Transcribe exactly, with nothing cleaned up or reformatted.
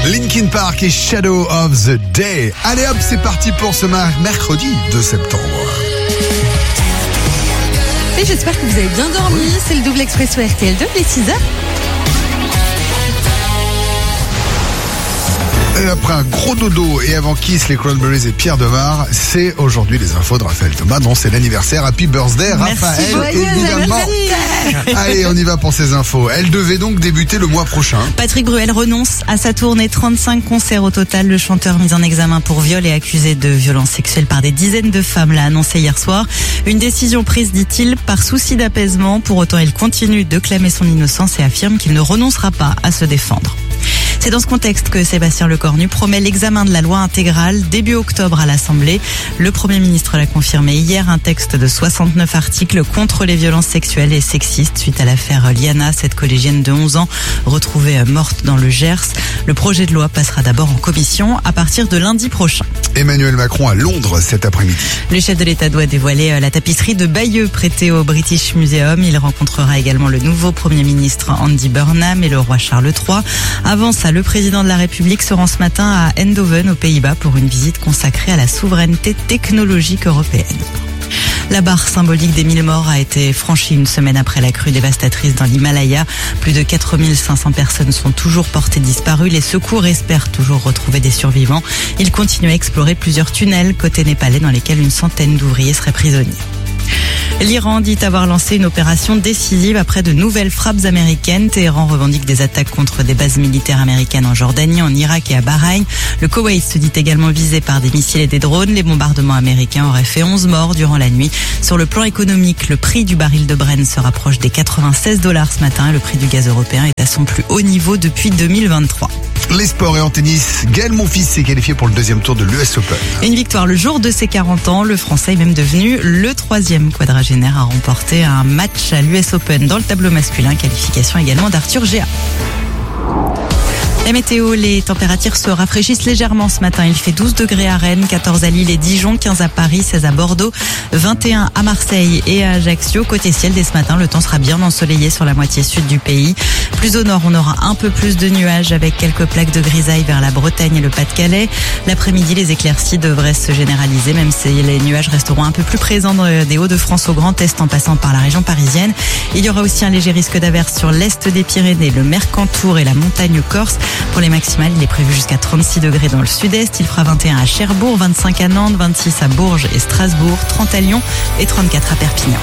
Linkin Park et Shadow of the Day. Allez hop, c'est parti pour ce mercredi deux septembre. Et j'espère que vous avez bien dormi. Oui. C'est le double expresso R T L deux, les six heures. Et après un gros dodo et avant Kiss, les Cranberries et Pierre Demar, c'est aujourd'hui les infos de Raphaël Thomas. Non, c'est l'anniversaire. Happy birthday, Raphaël, Merci, évidemment. Allez, on y va pour ces infos. Elle devait donc débuter le mois prochain. Patrick Bruel renonce à sa tournée. trente-cinq concerts au total. Le chanteur mis en examen pour viol et accusé de violences sexuelles par des dizaines de femmes l'a annoncé hier soir. Une décision prise, dit-il, par souci d'apaisement. Pour autant, il continue de clamer son innocence et affirme qu'il ne renoncera pas à se défendre. C'est dans ce contexte que Sébastien Lecornu promet l'examen de la loi intégrale début octobre à l'Assemblée. Le Premier ministre l'a confirmé hier, un texte de soixante-neuf articles contre les violences sexuelles et sexistes suite à l'affaire Liana, cette collégienne de onze ans retrouvée morte dans le Gers. Le projet de loi passera d'abord en commission à partir de lundi prochain. Emmanuel Macron à Londres cet après-midi. Le chef de l'État doit dévoiler la tapisserie de Bayeux prêtée au British Museum. Il rencontrera également le nouveau Premier ministre Andy Burnham et le roi Charles trois. Avant ça, le président de la République se rend ce matin à Eindhoven, aux Pays-Bas, pour une visite consacrée à la souveraineté technologique européenne. La barre symbolique des mille morts a été franchie une semaine après la crue dévastatrice dans l'Himalaya. Plus de quatre mille cinq cents personnes sont toujours portées disparues. Les secours espèrent toujours retrouver des survivants. Ils continuent à explorer plusieurs tunnels côté népalais dans lesquels une centaine d'ouvriers seraient prisonniers. L'Iran dit avoir lancé une opération décisive après de nouvelles frappes américaines. Téhéran revendique des attaques contre des bases militaires américaines en Jordanie, en Irak et à Bahreïn. Le Koweït se dit également visé par des missiles et des drones. Les bombardements américains auraient fait onze morts durant la nuit. Sur le plan économique, le prix du baril de Brent se rapproche des quatre-vingt-seize dollars ce matin. Le prix du gaz européen est à son plus haut niveau depuis deux mille vingt-trois. Les sports et en tennis, Gaël Monfils s'est qualifié pour le deuxième tour de l'U S Open. Une victoire le jour de ses quarante ans. Le Français est même devenu le troisième quadragénaire à remporter un match à l'U S Open dans le tableau masculin. Qualification également d'Arthur Géa. La météo, les températures se rafraîchissent légèrement ce matin. Il fait douze degrés à Rennes, quatorze à Lille et Dijon, quinze à Paris, seize à Bordeaux, vingt et un à Marseille et à Ajaccio. Côté ciel, dès ce matin, le temps sera bien ensoleillé sur la moitié sud du pays. Plus au nord, on aura un peu plus de nuages avec quelques plaques de grisaille vers la Bretagne et le Pas-de-Calais. L'après-midi, les éclaircies devraient se généraliser, même si les nuages resteront un peu plus présents dans des Hauts-de-France au Grand Est en passant par la région parisienne. Il y aura aussi un léger risque d'averse sur l'est des Pyrénées, le Mercantour et la montagne corse. Pour les maximales, il est prévu jusqu'à trente-six degrés dans le sud-est. Il fera vingt et un à Cherbourg, vingt-cinq à Nantes, vingt-six à Bourges et Strasbourg, trente à Lyon et trente-quatre à Perpignan.